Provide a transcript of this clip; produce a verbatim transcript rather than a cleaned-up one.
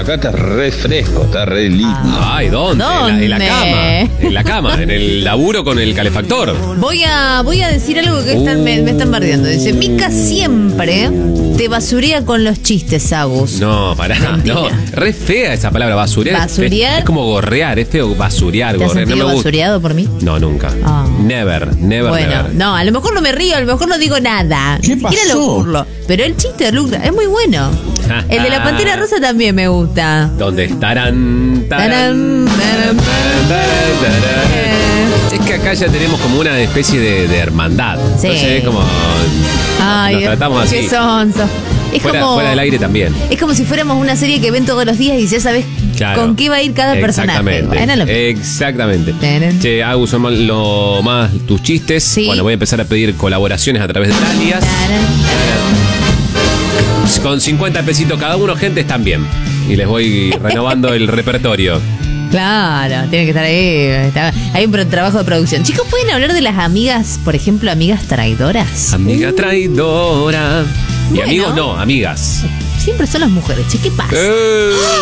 acá está re fresco, está re lindo. Ay, ¿dónde? ¿Dónde? En, la, en la cama. En la cama, en el laburo con el calefactor. Voy a, voy a decir algo que están, me, me están bardeando. Dice, Mica siempre te basurea con los chistes, Agus. No, pará, Mentira. no. Re fea esa palabra, basurear. Basurear. Es, es como gorrear, es feo basurear, ¿Te has gorrear. No sentido me gusta. basureado por mí? No, nunca. Ah. Never, never, Bueno, never. no, a lo mejor no me río, a lo mejor no digo nada. ¿Qué Ni siquiera pasó? lo burlo. Pero el chiste de Lucra es muy bueno. El de la Pantera Rosa también me gusta. ¿Dónde estarán? Tarán, tarán, Es que acá ya tenemos como una especie de, de hermandad. Sí. Entonces es como. Ay, nos tratamos así. qué sonso. Es Fuera, como, fuera del aire también. es como si fuéramos una serie que ven todos los días y ya sabes Claro. con qué va a ir cada personaje. Exactamente. Bueno, lo- Exactamente. Tarán. Che, Agus, son mal- lo más tus chistes. Sí. Bueno, voy a empezar a pedir colaboraciones a través de alias. Tarán. Con cincuenta pesitos cada uno, gente, están bien. Y les voy renovando el repertorio. Claro, tiene que estar ahí. Está- hay un pro- trabajo de producción. Chicos, ¿pueden hablar de las amigas, por ejemplo, amigas traidoras? Amiga traidora. Y Bueno. amigos no, amigas. Siempre son las mujeres, che, ¿qué pasa? Eh.